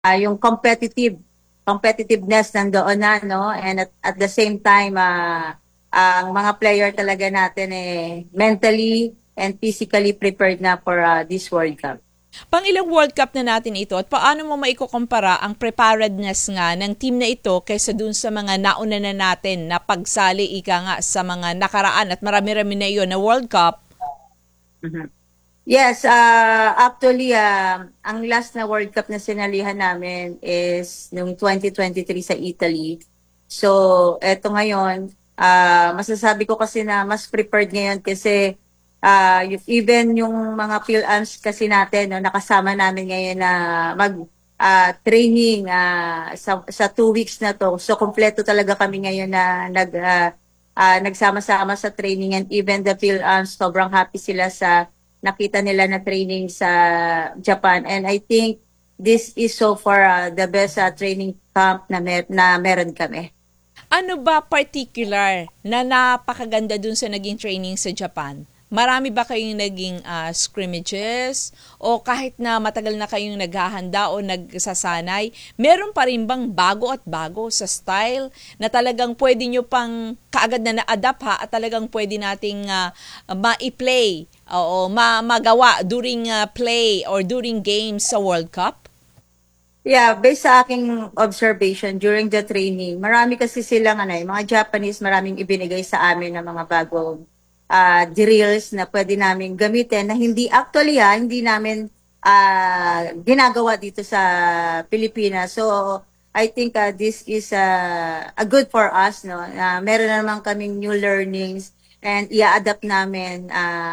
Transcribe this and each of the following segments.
yung competitiveness nandoon na, no? And at the same time, ang mga player talaga natin mentally and physically prepared na for this World Cup. Pangilang World Cup na natin ito at paano mo maikukumpara ang preparedness nga ng team na ito kaysa dun sa mga nauna na natin na pagsali ika nga sa mga nakaraan at marami-rami na iyon na World Cup? Mhm. Yes, actually, ang last na World Cup na sinalihan namin is noong 2023 sa Italy. So, eto ngayon, masasabi ko kasi na mas prepared ngayon kasi even yung mga PhilAms kasi natin, no, nakasama namin ngayon na mag training sa 2 weeks na to. So, kompleto talaga kami ngayon na nagsama-sama sa training, and even the PhilAms, sobrang happy sila sa nakita nila na training sa Japan. And I think this is so far the best training camp na meron kami. Ano ba particular na napakaganda dun sa naging training sa Japan? Marami ba kayong naging scrimmages? O kahit na matagal na kayong naghahanda o nagsasanay, meron pa rin bang bago at bago sa style na talagang pwede nyo pang kaagad na na-adapt at talagang pwede nating ma-play o magawa during play or during games sa World Cup? Yeah, based sa aking observation during the training, marami kasi silang mga Japanese, maraming ibinigay sa amin ng mga bagong drills na pwede namin gamitin na hindi namin ginagawa dito sa Pilipinas. So, I think this is a good for us, no? Meron na naman kaming new learnings and i-adapt namin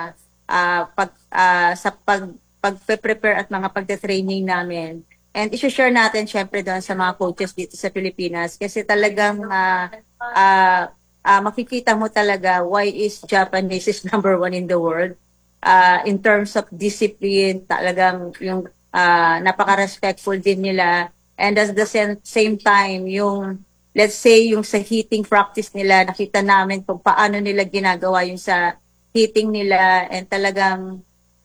pag-prepare at mga pagte-training namin. And i-share natin syempre doon sa mga coaches dito sa Pilipinas kasi talagang makikita mo talaga why is Japanese is number one in the world. In terms of discipline, talagang yung napaka-respectful din nila. And at the same time, yung let's say yung sa hitting practice nila, nakita namin kung paano nila ginagawa yung sa hitting nila, and talagang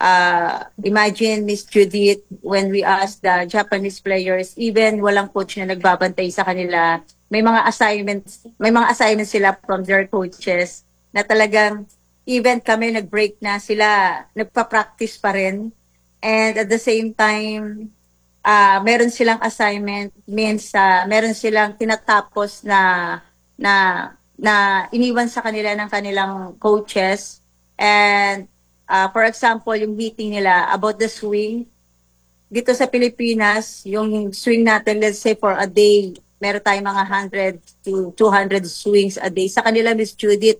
imagine Miss Judith, when we asked the Japanese players, even walang coach na nagbabantay sa kanila, may mga assignments sila from their coaches na talagang even kami nag-break na sila, nagpa-practice pa rin. And at the same time, meron silang assignment, means meron silang tinatapos na na iniwan sa kanila ng kanilang coaches. And for example, yung meeting nila about the swing, dito sa Pilipinas, yung swing natin, let's say for a day, meron tayong mga 100 to 200 swings a day. Sa kanila, Miss Judith,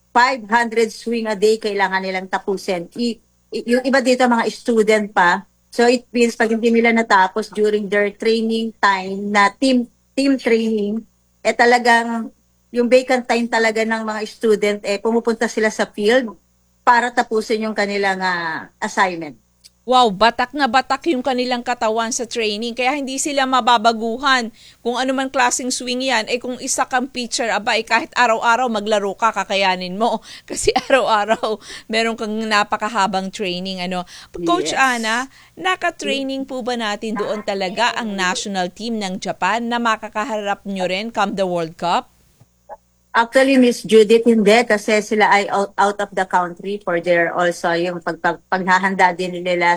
500 swing a day kailangan nilang tapusin. Yung iba dito, mga student pa. So it means pag hindi nila natapos during their training time na team training, talagang yung vacant time talaga ng mga student, pumupunta sila sa field para tapusin yung kanilang assignment. Wow, batak na batak yung kanilang katawan sa training. Kaya hindi sila mababaguhan. Kung ano man klaseng swing yan, kung isa kang pitcher, kahit araw-araw maglaro ka, kakayanin mo. Kasi araw-araw, meron kang napakahabang training. Coach Yes. Ana, naka-training po ba natin doon talaga ang national team ng Japan na makakaharap nyo rin come the World Cup? Actually, Miss Judith, hindi kasi sila ay out of the country for their also yung paghahanda din nila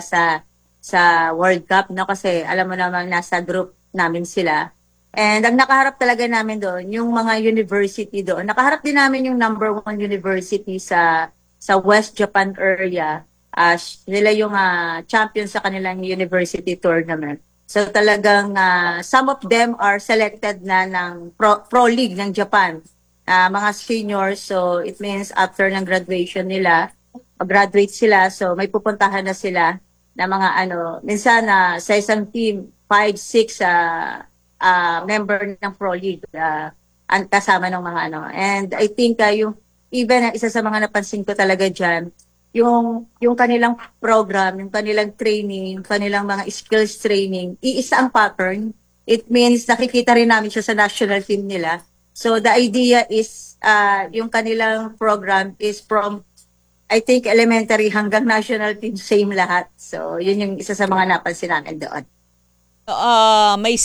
sa World Cup, no? Kasi alam mo naman nasa group namin sila. And ang nakaharap talaga namin doon, yung mga university doon. Nakaharap din namin yung number one university sa West Japan area. Nila yung champion sa kanilang university tournament. So talagang some of them are selected na ng Pro League ng Japan, mga seniors. So it means after ng graduation nila, graduate sila, so may pupuntahan na sila na mga minsan sa isang team, 5, 6 member ng Pro League ang kasama ng mga And I think yung even isa sa mga napansin ko talaga diyan, yung kanilang program, yung kanilang training, yung kanilang mga skills training, iisa ang pattern. It means nakikita rin namin siya sa national team nila. So the idea is yung kanilang program is from I think elementary hanggang national team, same lahat. So yun yung isa sa mga napansin namin doon. may